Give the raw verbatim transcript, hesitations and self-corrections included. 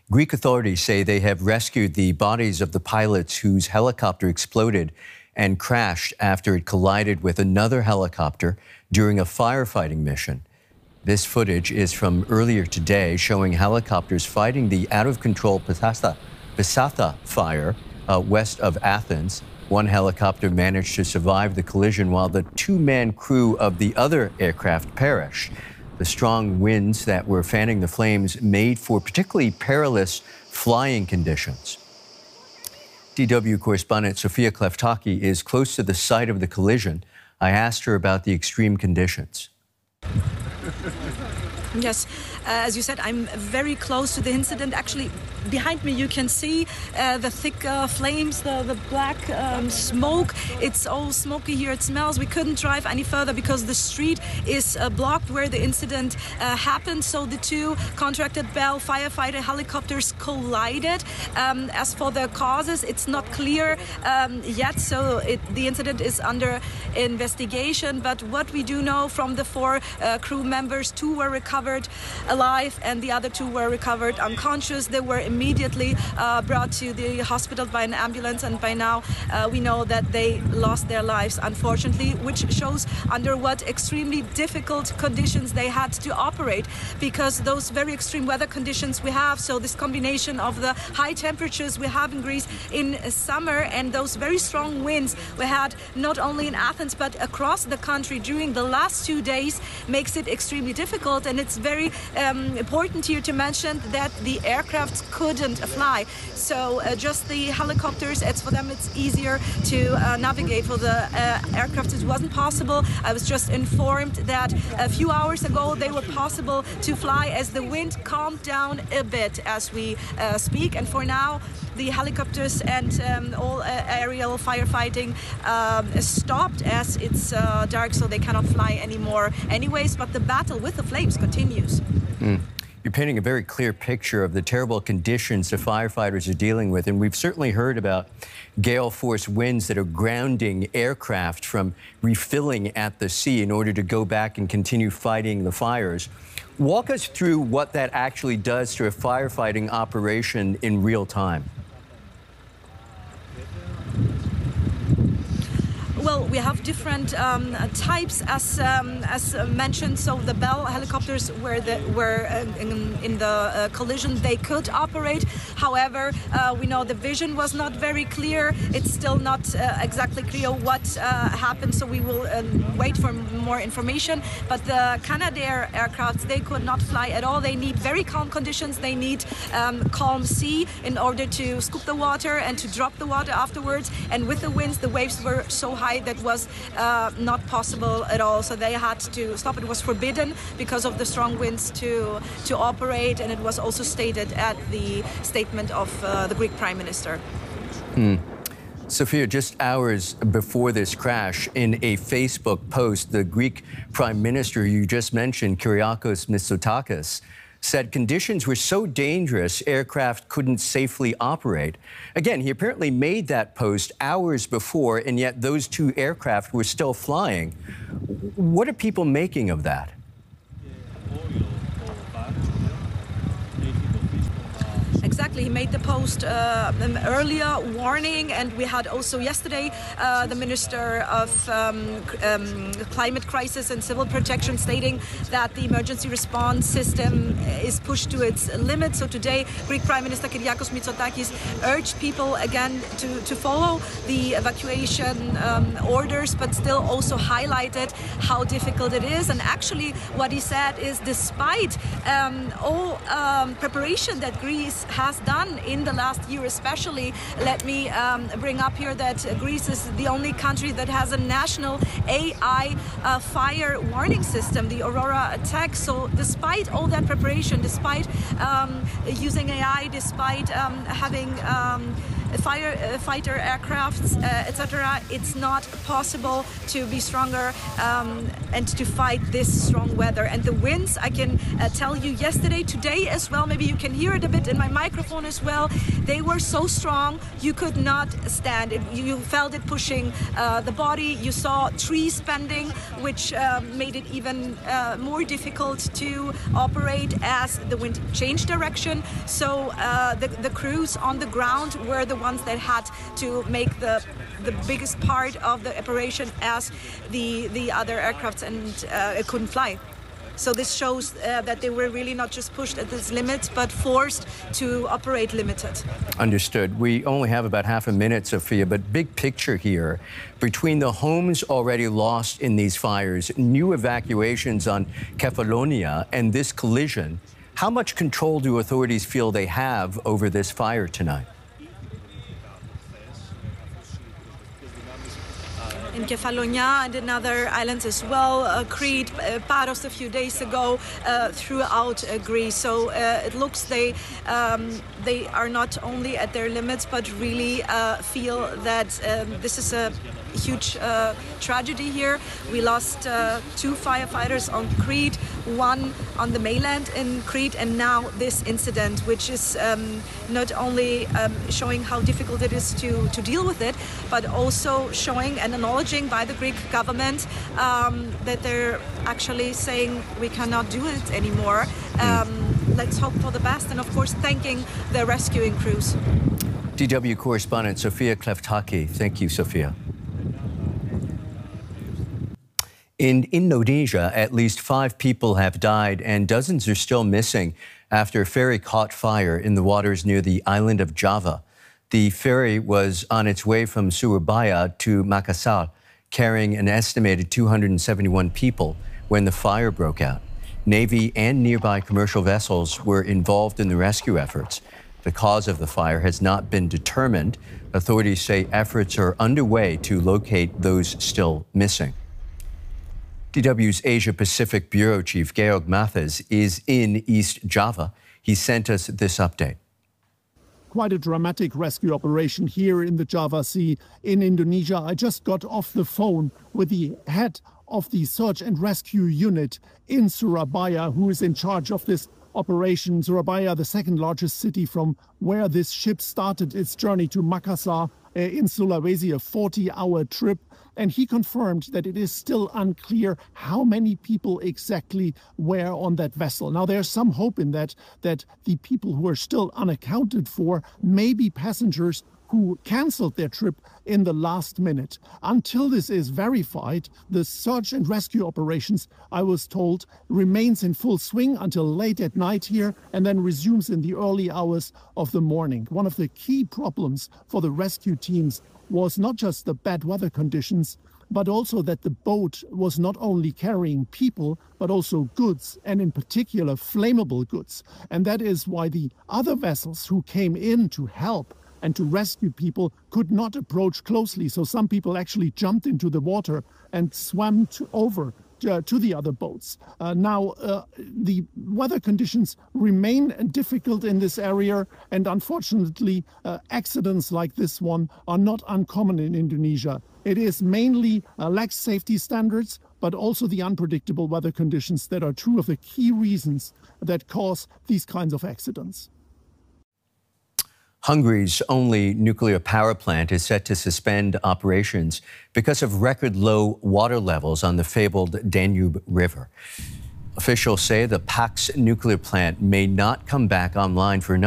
Greek authorities say they have rescued the bodies of the pilots whose helicopter exploded and crashed after it collided with another helicopter during a firefighting mission. This footage is from earlier today, showing helicopters fighting the out-of-control Pisatha, Pisatha fire uh, west of Athens. One helicopter managed to survive the collision while the two-man crew of the other aircraft perished. The strong winds that were fanning the flames made for particularly perilous flying conditions. D W correspondent Sofia Kleftaki is close to the site of the collision. I asked her about the extreme conditions. Yes, uh, as you said, I'm very close to the incident. Actually, behind me you can see uh, the thick uh, flames, the, the black um, smoke. It's all smoky here, it smells. We couldn't drive any further because the street is uh, blocked where the incident uh, happened. So the two contracted Bell firefighter helicopters collided. Um, as for the causes, it's not clear um, yet, so it, the incident is under investigation. But what we do know from the four uh, crew members, two were recovered alive and the other two were recovered unconscious. They were immediately uh, brought to the hospital by an ambulance, and by now uh, we know that they lost their lives, unfortunately, which shows under what extremely difficult conditions they had to operate, because those very extreme weather conditions we have, so this combination of the high temperatures we have in Greece in summer and those very strong winds we had not only in Athens but across the country during the last two days makes it extremely difficult. And it's very um, important here to mention that the aircraft couldn't fly. So uh, just the helicopters, it's for them it's easier to uh, navigate. For the uh, aircraft it wasn't possible. I was just informed that a few hours ago they were possible to fly as the wind calmed down a bit as we uh, speak. And for now the helicopters and um, all uh, aerial firefighting um, stopped as it's uh, dark, so they cannot fly anymore anyways, but the battle with the flames continues. Mm. You're painting a very clear picture of the terrible conditions the firefighters are dealing with, and we've certainly heard about gale force winds that are grounding aircraft from refilling at the sea in order to go back and continue fighting the fires. Walk us through what that actually does to a firefighting operation in real time. Well, we have different um, types, as um, as mentioned. So the Bell helicopters were the, were uh, in, in the uh, collision, they could operate. However, uh, we know the vision was not very clear. It's still not uh, exactly clear what uh, happened. So we will uh, wait for more information. But the Canadair aircrafts, they could not fly at all. They need very calm conditions. They need um, calm sea in order to scoop the water and to drop the water afterwards. And with the winds, the waves were so high that was uh, not possible at all. So they had to stop. It was forbidden because of the strong winds to to operate, and it was also stated at the statement of uh, the Greek Prime Minister. Hmm. Sofia, just hours before this crash, in a Facebook post, the Greek Prime Minister you just mentioned, Kyriakos Mitsotakis, said conditions were so dangerous aircraft couldn't safely operate. Again, he apparently made that post hours before, and yet those two aircraft were still flying. What are people making of that? Exactly, he made the post uh, earlier, warning, and we had also yesterday uh, the Minister of um, um, Climate Crisis and Civil Protection stating that the emergency response system is pushed to its limit. So today, Greek Prime Minister Kyriakos Mitsotakis urged people again to, to follow the evacuation um, orders, but still also highlighted how difficult it is. And actually, what he said is, despite um, all um, preparation that Greece has done in the last year especially, let me um, bring up here that Greece is the only country that has a national A I uh, fire warning system, the Aurora Attack. So despite all that preparation, despite um, using A I, despite um, having um, firefighter aircrafts, uh, et cetera, it's not possible to be stronger um, and to fight this strong weather. And the winds, I can uh, tell you, yesterday, today as well, maybe you can hear it a bit in my microphone, telephone as well. They were so strong, you could not stand it. You felt it pushing uh, the body. You saw trees bending, which uh, made it even uh, more difficult to operate as the wind changed direction. So uh, the, the crews on the ground were the ones that had to make the the biggest part of the operation, as the the other aircrafts and uh, it couldn't fly. So this shows uh, that they were really not just pushed at this limit, but forced to operate limited. Understood. We only have about half a minute, Sophia, but big picture here, between the homes already lost in these fires, new evacuations on Kefalonia, and this collision, how much control do authorities feel they have over this fire tonight? In Kefalonia and in other islands as well, uh, Crete, uh, Paros a few days ago, uh, throughout uh, Greece. So uh, it looks they um, they are not only at their limits, but really uh, feel that um, this is a huge uh, tragedy here. We lost uh, two firefighters on Crete, one on the mainland in Crete, and now this incident, which is um, not only um, showing how difficult it is to, to deal with it, but also showing and acknowledging by the Greek government um, that they're actually saying we cannot do it anymore. Um, mm. Let's hope for the best, and of course thanking the rescuing crews. D W correspondent Sophia Kleftaki. Thank you, Sophia. In Indonesia, at least five people have died and dozens are still missing after a ferry caught fire in the waters near the island of Java. The ferry was on its way from Surabaya to Makassar, carrying an estimated two hundred seventy-one people when the fire broke out. Navy and nearby commercial vessels were involved in the rescue efforts. The cause of the fire has not been determined. Authorities say efforts are underway to locate those still missing. D W's Asia-Pacific Bureau Chief Georg Mathis is in East Java. He sent us this update. Quite a dramatic rescue operation here in the Java Sea in Indonesia. I just got off the phone with the head of the search and rescue unit in Surabaya, who is in charge of this operation. Surabaya, the second largest city from where this ship started its journey to Makassar uh, in Sulawesi, a forty hour trip. And he confirmed that it is still unclear how many people exactly were on that vessel. Now, there's some hope in that, that the people who are still unaccounted for may be passengers who canceled their trip in the last minute. Until this is verified, the search and rescue operations, I was told, remains in full swing until late at night here and then resumes in the early hours of the morning. One of the key problems for the rescue teams was not just the bad weather conditions, but also that the boat was not only carrying people, but also goods, and in particular flammable goods. And that is why the other vessels who came in to help and to rescue people could not approach closely. So some people actually jumped into the water and swam to, over uh, to the other boats. Uh, now, uh, the weather conditions remain difficult in this area, and unfortunately, uh, accidents like this one are not uncommon in Indonesia. It is mainly uh, lax safety standards, but also the unpredictable weather conditions that are two of the key reasons that cause these kinds of accidents. Hungary's only nuclear power plant is set to suspend operations because of record low water levels on the fabled Danube River. Officials say the Paks nuclear plant may not come back online for a number